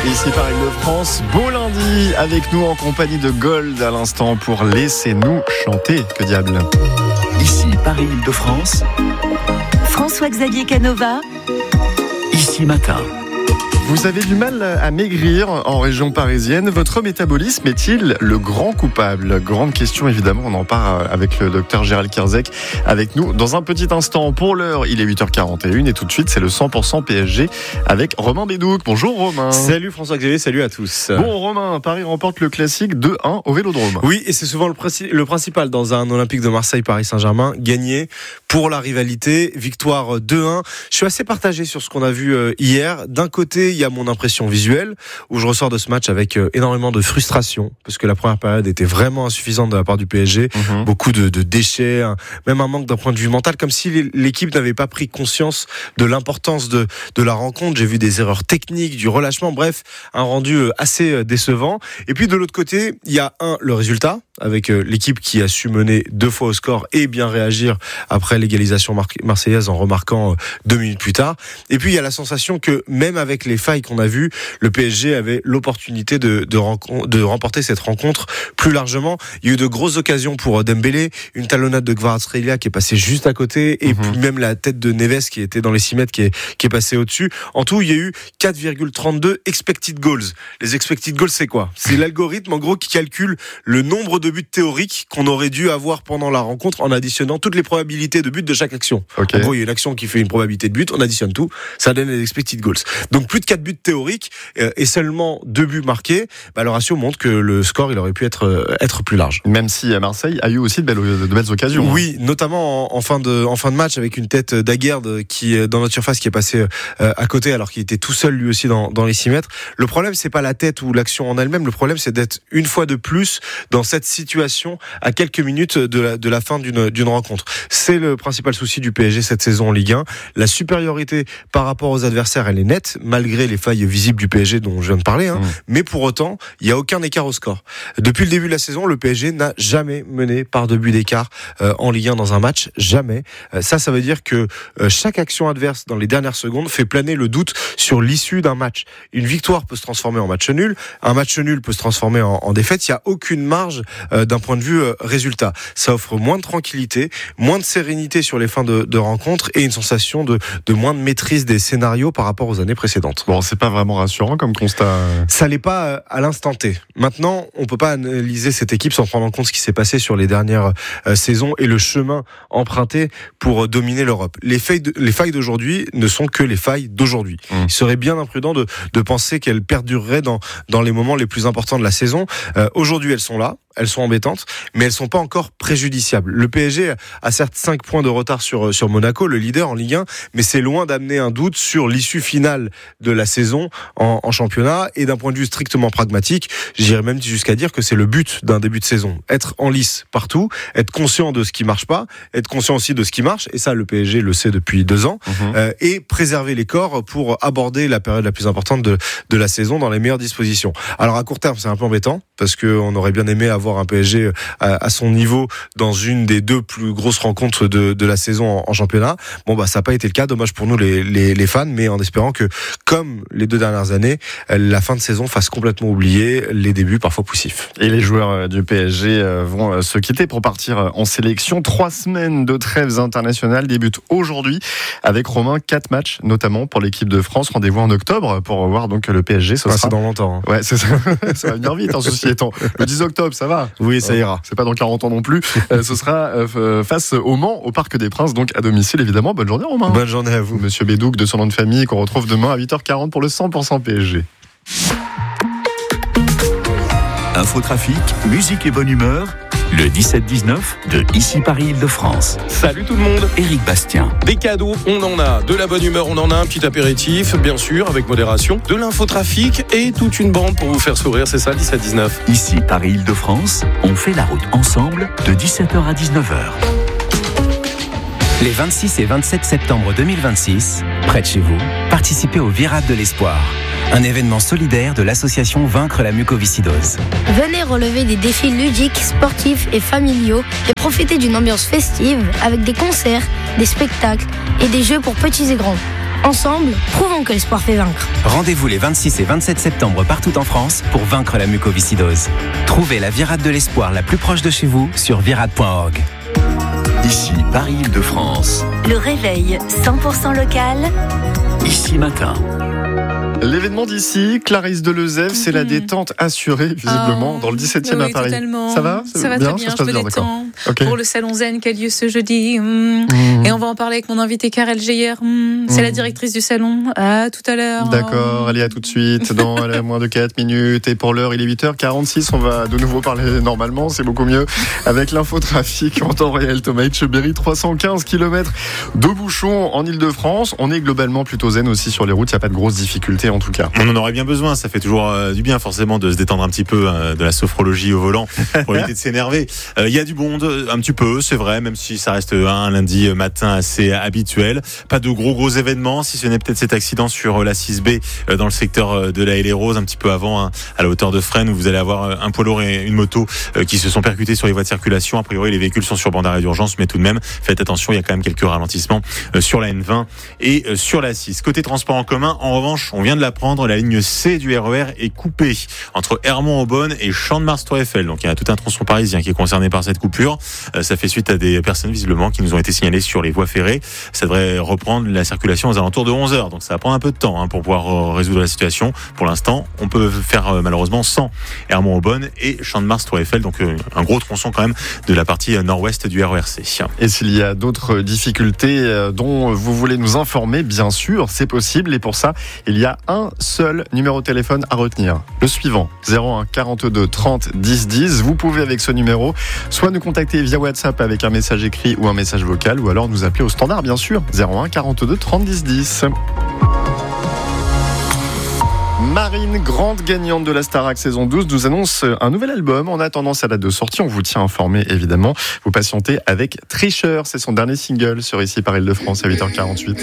Ici Paris-de-France, beau lundi avec nous en compagnie de Gold à l'instant pour Laissez-nous chanter. Que diable. Ici Paris-de-France, François-Xavier Canova. Ici Matin. Vous avez du mal à maigrir en région parisienne. Votre métabolisme est-il le grand coupable ? Grande question évidemment, on en parle avec le docteur Gérald Kierzek avec nous dans un petit instant. Pour l'heure, il est 8h41 et tout de suite c'est le 100% PSG avec Romain Bédouc. Bonjour Romain. Salut François-Xavier, salut à tous. Bon Romain, Paris remporte le classique 2-1 au Vélodrome. Oui, et c'est souvent le principal dans un Olympique de Marseille, Paris Saint-Germain, gagner pour la rivalité, victoire 2-1. Je suis assez partagé sur ce qu'on a vu hier. D'un côté, il y a mon impression visuelle, où je ressors de ce match avec énormément de frustration, parce que la première période était vraiment insuffisante de la part du PSG, beaucoup de déchets, même un manque d'un point de vue mental, comme si l'équipe n'avait pas pris conscience de l'importance de la rencontre. J'ai vu des erreurs techniques, du relâchement, bref, un rendu assez décevant. Et puis de l'autre côté, il y a le résultat, avec l'équipe qui a su mener 2 fois au score et bien réagir après l'égalisation marseillaise en remarquant 2 minutes plus tard. Et puis il y a la sensation que même avec les failles qu'on a vues, le PSG avait l'opportunité de remporter cette rencontre plus largement. Il y a eu de grosses occasions pour Dembélé, une talonnade de Kvaratskhelia qui est passée juste à côté, et puis même la tête de Neves qui était dans les 6 mètres qui est passée au-dessus. En tout, il y a eu 4,32 expected goals. Les expected goals, c'est quoi ? C'est l'algorithme en gros qui calcule le nombre de buts théoriques qu'on aurait dû avoir pendant la rencontre en additionnant toutes les probabilités de but de chaque action. Okay. En gros, il y a une action qui fait une probabilité de but, on additionne tout, ça donne les expected goals. Donc plus de 4 buts théoriques et seulement 2 buts marqués, le ratio montre que le score il aurait pu être plus large. Même si Marseille a eu aussi de belles occasions. Oui, notamment en fin de match avec une tête d'Aguerd qui dans notre surface qui est passé à côté alors qu'il était tout seul lui aussi dans les 6 mètres. Le problème c'est pas la tête ou l'action en elle-même, le problème c'est d'être une fois de plus dans cette situation à quelques minutes de la fin d'une rencontre. C'est le principal souci du PSG cette saison en Ligue 1. La supériorité par rapport aux adversaires, elle est nette, malgré les failles visibles du PSG dont je viens de parler. Mais pour autant, il n'y a aucun écart au score. Depuis le début de la saison, le PSG n'a jamais mené par 2 buts d'écart en Ligue 1 dans un match. Jamais. Ça veut dire que chaque action adverse dans les dernières secondes fait planer le doute sur l'issue d'un match. Une victoire peut se transformer en match nul. Un match nul peut se transformer en défaite. Il n'y a aucune marge d'un point de vue résultat. Ça offre moins de tranquillité, moins de sérénité sur les fins de rencontre et une sensation de moins de maîtrise des scénarios par rapport aux années précédentes. Bon, c'est pas vraiment rassurant comme constat. Ça l'est pas à l'instant T. Maintenant, on peut pas analyser cette équipe sans prendre en compte ce qui s'est passé sur les dernières saisons et le chemin emprunté pour dominer l'Europe. Les failles d'aujourd'hui ne sont que les failles d'aujourd'hui. Il serait bien imprudent de penser qu'elles perdureraient dans les moments les plus importants de la saison. Aujourd'hui, elles sont là. Elles sont embêtantes, mais elles sont pas encore préjudiciables. Le PSG a certes 5 points de retard sur Monaco, le leader en Ligue 1, mais c'est loin d'amener un doute sur l'issue finale de la saison en championnat. Et d'un point de vue strictement pragmatique, j'irais même jusqu'à dire que c'est le but d'un début de saison. Être en lice partout, être conscient de ce qui marche pas, être conscient aussi de ce qui marche, et ça le PSG le sait depuis 2 ans, et préserver les corps pour aborder la période la plus importante de la saison dans les meilleures dispositions. Alors à court terme, c'est un peu embêtant, parce qu'on aurait bien aimé avoir un PSG à son niveau dans une des 2 plus grosses rencontres de la saison en championnat. Bon, ça n'a pas été le cas, dommage pour nous les fans, mais en espérant que, comme les 2 dernières années, la fin de saison fasse complètement oublier les débuts parfois poussifs. Et les joueurs du PSG vont se quitter pour partir en sélection. 3 semaines de trêves internationales débutent aujourd'hui avec Romain 4 matchs, notamment pour l'équipe de France. Rendez-vous en octobre pour voir donc le PSG. C'est dans longtemps. Ouais, c'est ça. Ça va venir vite, ceci étant. Le 10 octobre, ça va. Oui, ça ira. C'est pas dans 40 ans non plus. Ce sera face au Mans, au Parc des Princes, donc à domicile évidemment. Bonne journée Romain. Bonne journée à vous. Monsieur Bédouc de son nom de famille, qu'on retrouve demain à 8h40 pour le 100% PSG. Infotrafic, musique et bonne humeur. Le 17-19 de Ici Paris-Île-de-France. Salut tout le monde. Éric Bastien. Des cadeaux, on en a. De la bonne humeur, on en a. Un petit apéritif, bien sûr, avec modération. De l'infotrafic et toute une bande pour vous faire sourire. C'est ça, 17-19. Ici Paris-Île-de-France, on fait la route ensemble de 17h à 19h. Les 26 et 27 septembre 2026, près de chez vous, participez au Virade de l'Espoir, un événement solidaire de l'association Vaincre la mucoviscidose. Venez relever des défis ludiques, sportifs et familiaux et profiter d'une ambiance festive avec des concerts, des spectacles et des jeux pour petits et grands. Ensemble, prouvons que l'espoir fait vaincre. Rendez-vous les 26 et 27 septembre partout en France pour vaincre la mucoviscidose. Trouvez la virade de l'espoir la plus proche de chez vous sur virade.org. Ici Paris-Île-de-France. Le réveil 100% local. Ici Matin. L'événement d'ici, Clarisse Delezève, c'est la détente assurée, visiblement, dans le 17e à Paris. Totalement. Ça va? Ça va très bien, je me détends. Okay. Pour le Salon Zen qui a lieu ce jeudi. Et on va en parler avec mon invité Karel Geyer. C'est la directrice du salon. À tout à l'heure. D'accord, allez, à tout de suite, dans moins de 4 minutes. Et pour l'heure, il est 8h46, on va de nouveau parler normalement, c'est beaucoup mieux, avec l'infotrafic en temps réel. Thomas Etcheberry, 315 km de bouchons en Ile-de-France. On est globalement plutôt zen aussi sur les routes, il n'y a pas de grosses difficultés en tout cas. On en aurait bien besoin, ça fait toujours du bien forcément de se détendre un petit peu de la sophrologie au volant pour éviter de s'énerver. Il y a du monde, un petit peu, c'est vrai, même si ça reste un lundi matin assez habituel. Pas de gros événements, si ce n'est peut-être cet accident sur la 6B dans le secteur de la Haie-les-Roses, un petit peu avant, à la hauteur de Fresnes, où vous allez avoir un poids lourd et une moto qui se sont percutés sur les voies de circulation. A priori, les véhicules sont sur bande d'arrêt d'urgence, mais tout de même, faites attention, il y a quand même quelques ralentissements sur la N20 et sur la 6. Côté transport en commun, en revanche, on vient de l'apprendre, la ligne C du RER est coupée entre Hermont-Aubonne et Champ-de-Mars-Tour-Eiffel. Donc il y a tout un tronçon parisien qui est concerné par cette coupure. Ça fait suite à des personnes visiblement qui nous ont été signalées sur les voies ferrées. Ça devrait reprendre la circulation aux alentours de 11h. Donc ça va prendre un peu de temps pour pouvoir résoudre la situation. Pour l'instant, on peut faire malheureusement sans Hermont-Aubonne et Champ-de-Mars-Tour-Eiffel. Donc un gros tronçon quand même de la partie nord-ouest du RERC. Et s'il y a d'autres difficultés dont vous voulez nous informer, bien sûr, c'est possible. Et pour ça, il y a un seul numéro de téléphone à retenir. Le suivant, 01 42 30 10 10. Vous pouvez avec ce numéro soit nous contacter via WhatsApp avec un message écrit ou un message vocal, ou alors nous appeler au standard, bien sûr, 01 42 30 10 10. Marine, grande gagnante de la Starac saison 12, nous annonce un nouvel album. En attendant sa date de sortie, on vous tient informé évidemment. Vous patientez avec Tricheur, c'est son dernier single sur Ici Paris-Île-de-France à 8h48.